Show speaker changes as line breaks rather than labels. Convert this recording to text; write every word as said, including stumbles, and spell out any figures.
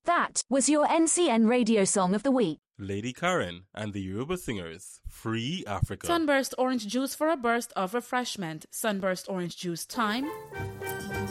That was your N C N radio song of the week.
Lady Karen and the Yoruba Singers, Free Africa.
Sunburst orange juice for a burst of refreshment. Sunburst orange juice time.